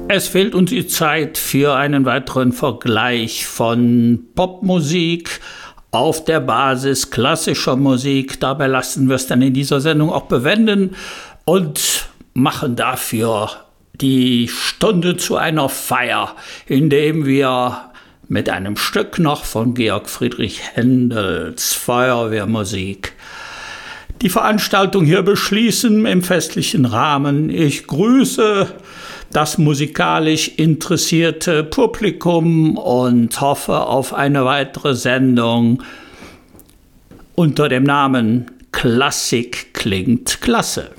Es fehlt uns die Zeit für einen weiteren Vergleich von Popmusik auf der Basis klassischer Musik. Dabei lassen wir es dann in dieser Sendung auch bewenden und machen dafür die Stunde zu einer Feier, indem wir mit einem Stück noch von Georg Friedrich Händels Feuerwehrmusik die Veranstaltung hier beschließen im festlichen Rahmen. Ich grüße das musikalisch interessierte Publikum und hoffe auf eine weitere Sendung unter dem Namen Klassik klingt klasse.